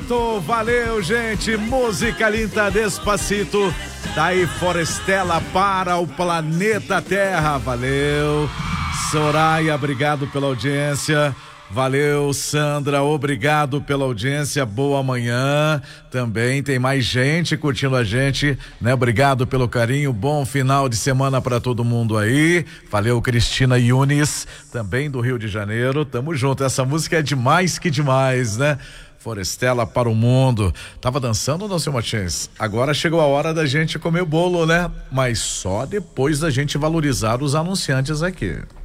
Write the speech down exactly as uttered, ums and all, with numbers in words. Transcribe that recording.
Certo, valeu, gente. Música linda, Despacito. Daí Forestela para o planeta Terra. Valeu. Soraya, obrigado pela audiência. Valeu, Sandra, obrigado pela audiência, boa manhã. Também tem mais gente curtindo a gente, né? Obrigado pelo carinho, bom final de semana para todo mundo aí. Valeu, Cristina Yunis, também do Rio de Janeiro. Tamo junto, essa música é demais que demais, né? Forestela para o mundo. Tava dançando, não, seu Martins? Agora chegou a hora da gente comer o bolo, né? Mas só depois da gente valorizar os anunciantes aqui.